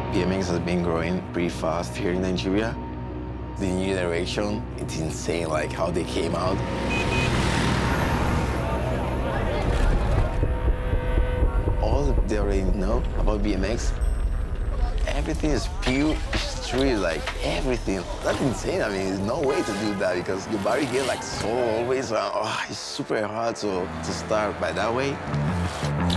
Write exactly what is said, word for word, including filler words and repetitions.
B M X has been growing pretty fast here in Nigeria. The new generation, it's insane, like how they came out. All they already know about B M X, everything is pure street, like everything. That's insane. I mean, there's no way to do that because your body gets like so always, uh, oh, it's super hard to, to start by that way.